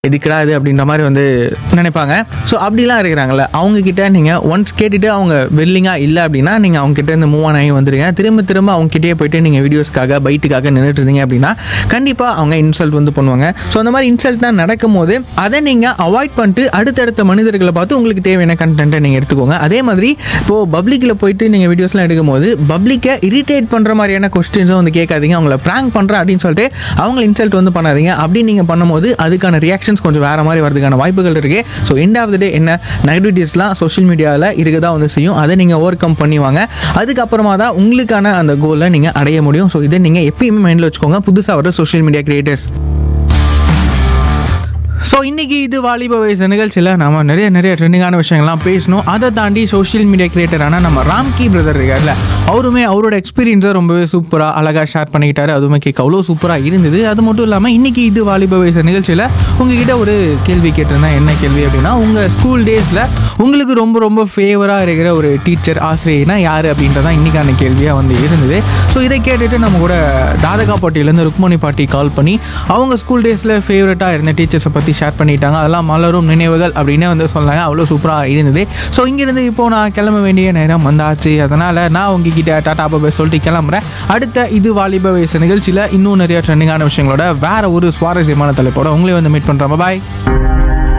எதுக்குடா இது அப்படின்ற மாதிரி வந்து நினைப்பாங்க. ஸோ அப்படிலாம் இருக்கிறாங்கல்ல, அவங்கக்கிட்ட நீங்கள் ஒன்ஸ் கேட்டுட்டு அவங்க வெல்லிங்காக இல்லை அப்படின்னா நீங்கள் அவங்ககிட்ட இருந்து மூவ் ஆன் ஆகி வந்துடுங்க. திரும்ப திரும்ப அவங்ககிட்டயே போயிட்டு நீங்கள் வீடியோஸ்க்காக பைட்டுக்காக நின்றுட்டு இருந்தீங்க அப்படின்னா கண்டிப்பாக அவங்க இன்சல்ட் வந்து பண்ணுவாங்க. ஸோ அந்த மாதிரி இன்சல்ட்லாம் நடக்கும்போது அதை நீங்கள் அவாய்ட் பண்ணிட்டு அடுத்தடுத்த மனிதர்களை பார்த்து உங்களுக்கு தேவையான கண்டென்ட்டை நீங்கள் எடுத்துக்கோங்க. அதே மாதிரி இப்போது பப்ளிக்கில் போயிட்டு நீங்கள் வீடியோஸ்லாம் எடுக்கும்போது பப்ளிக்கை இரிட்டேட் பண்ணுற மாதிரியான கொஸ்டின்ஸும் வந்து கேட்காதீங்க. அவங்கள ப்ராங்க் பண்ணுறேன் அப்படின்னு சொல்லிட்டு அவங்களை இன்சல்ட் வந்து பண்ணாதீங்க. அப்படி நீங்கள் பண்ணும்போது அதுக்கான ரியாக்ஷன்ஸ் கொஞ்சம் வேறு மாதிரி வரதுக்கான வாய்ப்புகள் இருக்குது. ஸோ எண்ட் ஆஃப் த டே என்ன நெகட்டிவிட்டிஸ்லாம் சோஷியல் மீடியாவில் இருக்க தான் வந்து செய்யும். அதை நீங்கள் ஓவர் கம் பண்ணிவாங்க. அதுக்கப்புறமா தான் உங்களுக்கான அந்த கோலை நீங்கள் அடைய முடியும். ஸோ இதை நீங்கள் எப்பயுமே மைண்டில் வச்சுக்கோங்க, புதுசாக வர சோஷியல் மீடியா கிரியேட்டர்ஸ். ஸோ இன்றைக்கி இது வாலிப வயசு நிகழ்ச்சியில் நம்ம நிறைய ட்ரெண்டிங்கான விஷயங்கள்லாம் பேசணும். அதை தாண்டி சோஷியல் மீடியா கிரியேட்டரான நம்ம ராம்கி பிரதர் இருக்கார்ல, அவருமே அவரோட எக்ஸ்பீரியன்ஸை ரொம்பவே சூப்பராக அழகாக ஷேர் பண்ணிக்கிட்டாரு. அதுவுமே கேட்க அவ்வளோ சூப்பராக இருந்தது. அது மட்டும் இல்லாமல் இன்றைக்கி இது வாலிப வயசு நிகழ்ச்சியில் உங்ககிட்ட ஒரு கேள்வி கேட்டிருந்தேன். என்ன கேள்வி அப்படின்னா, உங்கள் ஸ்கூல் டேஸில் உங்களுக்கு ரொம்ப ஃபேவராக இருக்கிற ஒரு டீச்சர் ஆசிரியர்னா யார் அப்படின்றதான் இன்றைக்கான கேள்வியாக வந்து இருந்தது. ஸோ இதை கேட்டுட்டு நம்ம கூட தாதகா பாட்டியிலேருந்து ருக்மணி பாட்டி கால் பண்ணி அவங்க ஸ்கூல் டேஸில் ஃபேவரட்டாக இருந்த டீச்சர்ஸை பற்றி ஷேர் பண்ணிட்டாங்க. அதெல்லாம் மலரும் நினைவுகள் அப்படின்னு வந்து சொன்னாங்க. அவ்வளோ சூப்பராக இருந்தது. ஸோ இங்கேருந்து இப்போது நான் கிளம்ப வேண்டிய நேரம் வந்தாச்சு. அதனால் நான் உங்ககிட்ட டாடா பாய் சொல்லிட்டு கிளம்புறேன். அடுத்த இது வாலிப வயசு நிகழ்ச்சியில் இன்னும் நிறைய ட்ரெண்டிங்கான விஷயங்களோட வேற ஒரு சுவாரஸ்யமான தலைப்போட உங்களே வந்து மீட் பண்ணுறேன். பாய்.